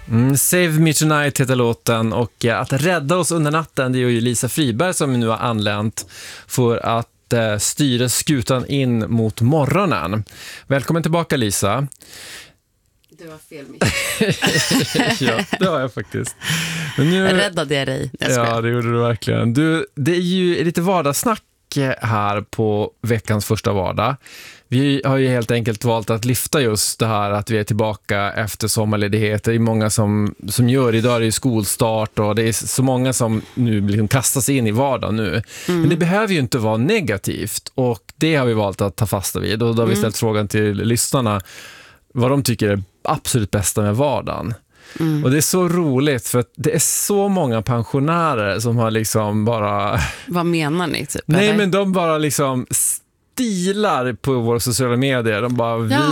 Save Me Tonight heter låten, och att rädda oss under natten, det är ju Lisa Friberg som nu har anlänt för att styra skutan in mot morgonen. Välkommen tillbaka, Lisa. Du har fel, Ja, det har jag faktiskt. Men nu räddade jag dig. Ja, det gjorde du verkligen. Det är ju lite vardagssnack här på veckans första vardag. Vi har ju helt enkelt valt att lyfta just det här att vi är tillbaka efter sommarledighet. Det är många som gör, idag är det ju skolstart och det är så många som nu liksom kastar sig in i vardagen nu. Men det behöver ju inte vara negativt, och det har vi valt att ta fasta vid. Och då har vi ställt frågan till lyssnarna vad de tycker är absolut bästa med vardagen. Och det är så roligt för att det är så många pensionärer som har liksom bara... Vad menar ni? Typ, Nej, eller? men de bara liksom stilar på våra sociala medier. De bara, vi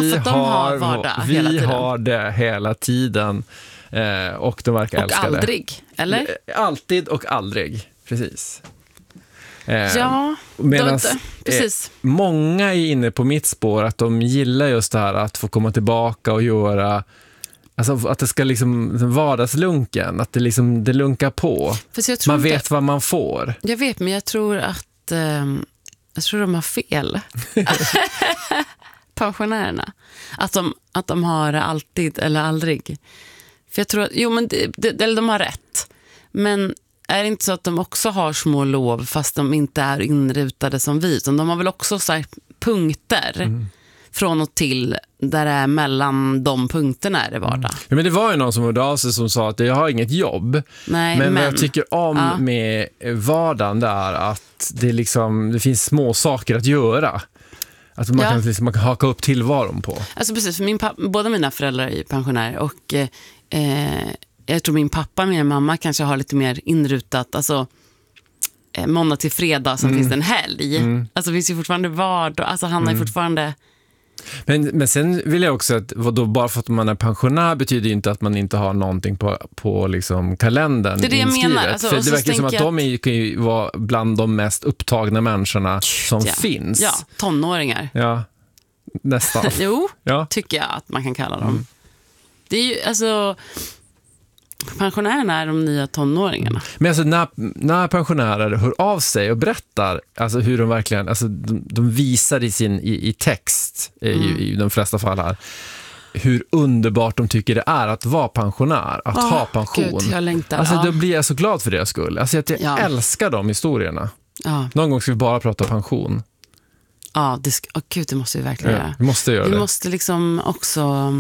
har det hela tiden. Och de verkar älska det. Och aldrig, eller? Alltid och aldrig, precis. Ja, precis. Många är inne på mitt spår att de gillar just det här att få komma tillbaka och göra, alltså att det ska liksom vardagslunken, att det liksom det lunkar på. Man vet vad man får. Jag vet, men jag tror att de har fel. Pensionärerna. Att de har alltid eller aldrig. För jag tror att, eller de har rätt. Men är det inte så att de också har små lov fast de inte är inrutade som vi? Så de har väl också så här punkter från och till där det är mellan de punkterna är det vardag. Ja, men det var ju någon som hörde av sig som sa att jag har inget jobb. Nej, men vad jag tycker om med vardagen där att det finns små saker att göra. Att man kan haka upp tillvaron på. Alltså precis, för båda mina föräldrar är pensionärer och jag tror min pappa och min mamma kanske har lite mer inrutat, alltså måndag till fredag, sen finns det en helg. Alltså det finns ju fortfarande vardag, alltså han är fortfarande... Men sen vill jag också att bara för att man är pensionär betyder ju inte att man inte har någonting på liksom kalendern. Det är det jag menar. Alltså, för det verkar som att de kan ju vara bland de mest upptagna människorna som finns. Ja, tonåringar. Ja, nästan. Jo, tycker jag att man kan kalla dem. Det är ju, alltså... Pensionärerna är de nya tonåringarna. Men alltså när pensionärer hör av sig och berättar alltså hur de verkligen, alltså de visar i text i de flesta fall här hur underbart de tycker det är att vara pensionär, att ha pension. Gud, jag längtar. Alltså då blir jag så glad för deras skull. Alltså jag älskar de historierna. Någon gång ska vi bara prata pension. Ja, det måste vi verkligen göra. Vi måste göra det. Vi måste liksom också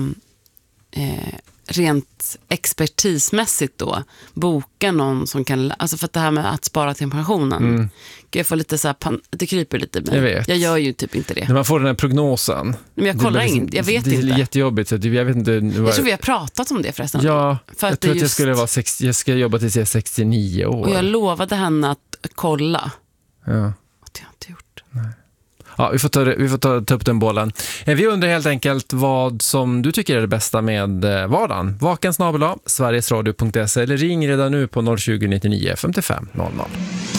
rent expertismässigt då boka någon som kan, alltså för att det här med att spara till pensionen jag får lite så här, det kryper lite med. Jag gör ju typ inte det. När man får den här prognosen. Men jag kollar inte, jag vet inte. Det är jättejobbigt så jag vet inte. Jag tror vi har pratat om det förresten. Ja, för jag tror att jag ska jobba tills jag är 69 år. Och jag lovade henne att kolla. Ja. Och det har jag inte gjort. Nej. Ja, vi får ta upp den bollen. Vi undrar helt enkelt vad som du tycker är det bästa med vardagen. Vaken @sverigesradio.se eller ring redan nu på 020 99 55 00.